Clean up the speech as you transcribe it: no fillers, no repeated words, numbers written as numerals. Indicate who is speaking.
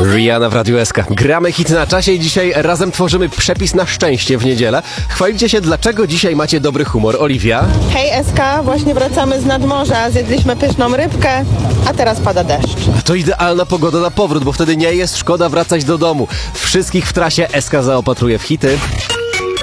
Speaker 1: Rihanna w Radiu SK. Gramy hit na czasie i dzisiaj razem tworzymy przepis na szczęście w niedzielę. Chwalicie się, dlaczego dzisiaj macie dobry humor. Oliwia?
Speaker 2: Hej SK, właśnie wracamy z nadmorza, zjedliśmy pyszną rybkę, a teraz pada deszcz.
Speaker 1: To idealna pogoda na powrót, bo wtedy nie jest szkoda wracać do domu. Wszystkich w trasie SK zaopatruje w hity.